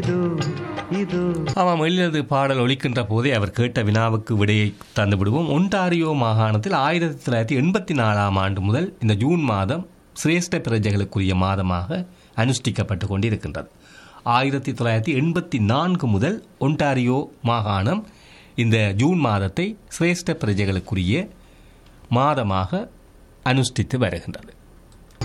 ஆமாம், எழுது பாடல் ஒலிக்கின்ற போதே அவர் கேட்ட வினாவுக்கு விடையை தந்து விடுவோம். ஒன்டாரியோ மாகாணத்தில் 1984 முதல் இந்த ஜூன் மாதம் சிரேஷ்ட பிரஜைகளுக்குரிய மாதமாக அனுஷ்டிக்கப்பட்டு கொண்டிருக்கின்றது. 1984 முதல் ஒன்டாரியோ மாகாணம் இந்த ஜூன் மாதத்தை சிரேஷ்ட பிரஜைகளுக்குரிய மாதமாக அனுஷ்டித்து வருகின்றது.